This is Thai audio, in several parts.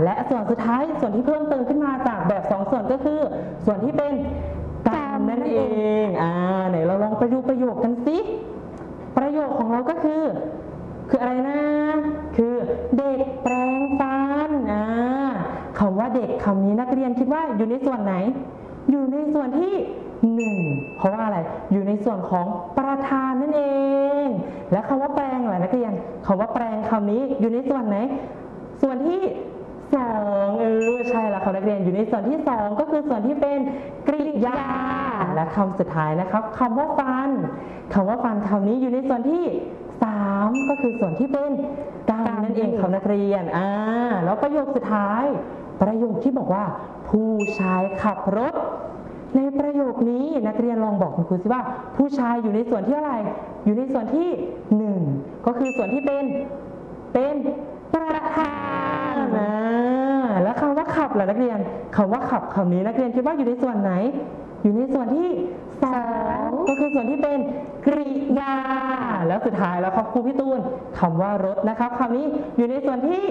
และส่วนสุดท้ายส่วนที่เพิ่มเติมขึ้นมาจากแบบ2ส่วนก็คือส่วนที่เป็นกรรมนั่นเองไหนเราลองไปดูประโยคกันสิประโยคของเราก็คืออะไรนะคือเด็กแปรงฟันคำว่าเด็กคำนี้นักเรียนคิดว่าอยู่ในส่วนไหนอยู่ในส่วนที่1เพราะว่าอะไรอยู่ในส่วนของประธานนั่นเองและคำว่าแปรงล่ะนักเรียนคำว่าแปรงคำนี้อยู่ในส่วนไหนส่วนที่2ใช่แล้วค่ะนักเรียนอยู่ในส่วนที่2ก็คือส่วนที่เป็นกริยาและคำสุดท้ายนะครับคำว่าฟันคำว่าฟันคำนี้อยู่ในส่วนที่3ก็คือส่วนที่เป็นกรรมนั่นเองค่ะนักเรียนแล้วประโยคสุดท้ายประโยคที่บอกว่าผู้ชายขับรถในประโยคนี้นักเรียนลองบอกคุณครูสิว่าผู้ชายอยู่ในส่วนที่อะไรอยู่ในส่วนที่1ก็คือส่วนที่เป็นประธานแล้วคำว่าขับล่ะนักเรียนคำว่าขับคำนี้นักเรียนคิดว่าอยู่ในส่วนไหนอยู่ในส่วนที่2ก็คือส่วนที่เป็นกริยาแล้วสุดท้ายแล้วครับครูพี่ตูนคำว่ารถนะครับคำนี้อยู่ในส่วนที่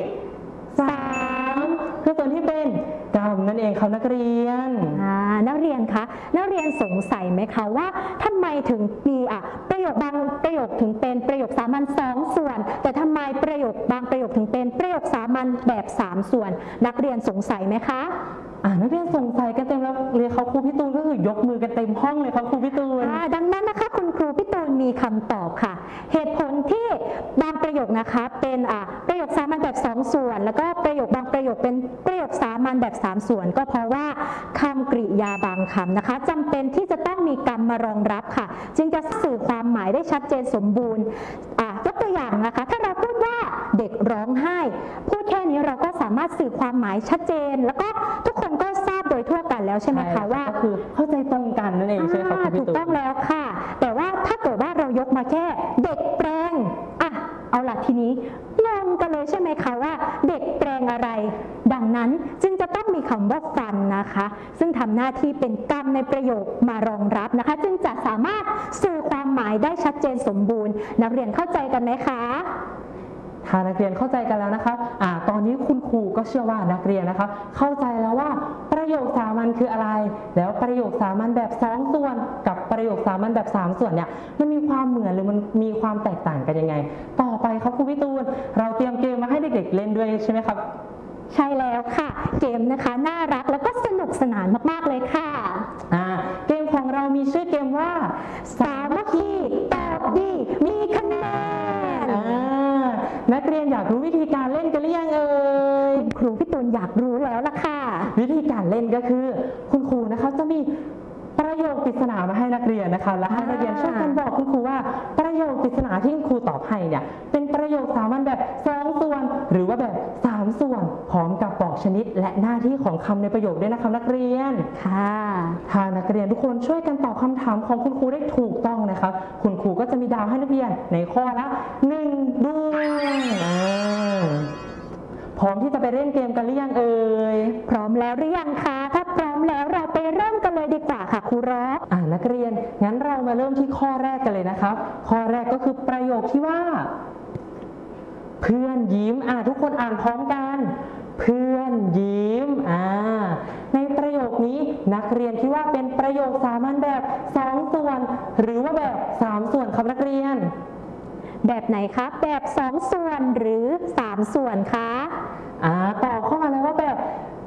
3คือส่วนที่เป็นกรรมนั่นเองครับนักเรียนนักเรียนคะนักเรียนสงสัยไหมคะว่าทำไมถึงมีประโยคบางประโยคถึงเป็นประโยคสามัญ2ส่วนแต่ทำไมประโยคบางประโยคถึงเป็นประโยคสามัญแบบ3ส่วนนักเรียนสงสัยไหมคะนักเรียนสงสัยกันเต็มแล้วเรียนเขาครูพี่ตูนก็คือยกมือกันเต็มห้องเลยครับครูพี่ตูนดังนั้นนะคะคุณครูพี่ตูนมีคำตอบค่ะเหตุผลที่บางประโยคนะคะเป็นประโยคสามัญแบบ2ส่วนแล้วก็ประโยคบางประโยคเป็นประโยคสามัญแบบ3ส่วนก็เพราะว่าคำกริยาบางคำนะคะจำเป็นที่จะต้องมีกรรมมารองรับค่ะจึงจะสื่อความหมายได้ชัดเจนสมบูรณ์ยกตัวอย่างนะคะถ้าเราพูดว่าเด็กร้องไห้พูดแค่นี้เราก็สามารถสื่อความหมายชัดเจนแล้วก็ทุกคนก็ทราบโดยทั่วกันแล้วใช่ไหมคะว่าก็คือเข้าใจตรงกันนั่นเองใช่ไหมคะถูกต้องแล้วค่ะแต่ว่าถ้าเกิดว่าเรายกมาแค่เด็กแปรงเอาล่ะทีนี้งงกันเลยใช่ไหมคะว่าเด็กแปรงอะไรดังนั้นจึงจะต้องมีคำว่าฟันนะคะซึ่งทำหน้าที่เป็นกรรมในประโยคมารองรับนะคะจึงจะสามารถสื่อความหมายได้ชัดเจนสมบูรณ์นักเรียนเข้าใจกันไหมคะถ้านักเรียนเข้าใจกันแล้วนะคะตอนนี้คุณครูก็เชื่อว่านักเรียนนะคะเข้าใจแล้วว่าประโยคสามัญคืออะไรแล้วประโยคสามัญแบบ2ส่วนกับประโยคสามัญแบบ3ส่วนเนี่ยมันมีความเหมือนหรือมันมีความแตกต่างกันยังไงต่อไปครับครูพี่ตูนเราเตรียมเกมมาให้เด็กๆเล่นด้วยใช่ไหมครับใช่แล้วค่ะเกมนะคะน่ารักแล้วก็สนุกสนานมากๆเลยค่ะเกมของเรามีชื่อเกมว่าสามัคคีตอบดีมีคะแนนนักเรียนอยากรู้วิธีการเล่นกันหรือยังครูพี่ตูนอยากรู้แล้วล่ะค่ะวิธีการเล่นก็คือคุณครูนะคะจะมีประโยคปริศนามาให้นักเรียนนะคะและให้นักเรียนช่วยกันบอกคุณครูว่าประโยคปริศนาที่คุณครูตอบให้เนี่ยเป็นประโยคสามัญแบบ2ส่วนหรือว่าแบบ3ส่วนพร้อมกับบอกชนิดและหน้าที่ของคำในประโยคด้วยนะคะนักเรียนค่ะถ้านักเรียนทุกคนช่วยกันตอบคำถามของคุณครูได้ถูกต้องนะคะคุณครูก็จะมีดาวให้นักเรียนในข้อละ1ดวงพร้อมที่จะไปเล่นเกมกันหรือยังพร้อมแล้วหรือยังคะถ้าพร้อมแล้วเราไปเริ่มกันเลยดีกว่าค่ะครูร็อกนักเรียนงั้นเรามาเริ่มที่ข้อแรกกันเลยนะครับข้อแรกก็คือประโยคที่ว่าเพื่อนยิ้มทุกคนอ่านพร้อมกันเพื่อนยิ้มในประโยคนี้นักเรียนคิดว่าเป็นประโยคสามัญแบบ2ส่วนหรือว่าแบบ3ส่วนครับนักเรียนแบบไหนคะแบบ2ส่วนหรือ3ส่วนคะตอบเข้ามาแล้วว่าแบบ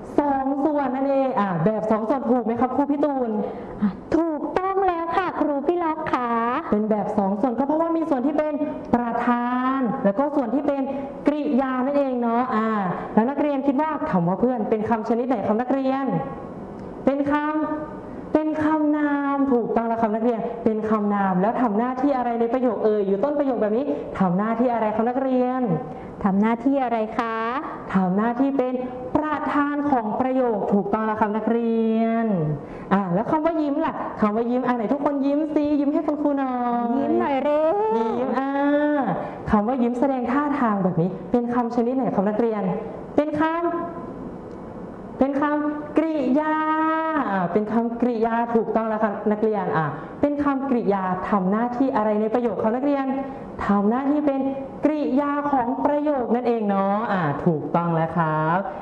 2ส่วนนั่นเองแบบ2ส่วนถูกไหมครับครูพี่ตูนถูกต้องแล้วค่ะครูพี่ล็อกค่ะเป็นแบบ2ส่วนก็เพราะว่ามีส่วนที่เป็นประธานแล้วก็ส่วนที่เป็นกริยานั่นเองเนาะแล้วนักเรียนคิดว่าคำว่าเพื่อนเป็นคำชนิดไหนครับนักเรียนเป็นคำนามถูกต้องแล้วครับนักเรียนเป็นคำนามแล้วทำหน้าที่อะไรในประโยคอยู่ต้นประโยคแบบนี้ทำหน้าที่อะไรครับนักเรียนทำหน้าที่อะไรคะทำหน้าที่เป็นประธานของประโยคถูกต้องแล้วครับนักเรียนแล้วคำว่ายิ้มล่ะคำว่ายิ้มไหนทุกคนยิ้มสิยิ้มให้คุณครูหน่อยยิ้มหน่อยเร็วยิ้มคำว่ายิ้มแสดงท่าทางแบบนี้เป็นคำชนิดไหนครับนักเรียนเป็นคำกริยาเป็นคำกริยาถูกต้องแล้วครับนักเรียนเป็นคำกริยาทำหน้าที่อะไรในประโยคครับนักเรียนทำหน้าที่เป็นกริยาของประโยคนั่นเองเนาะถูกต้องแล้วครับ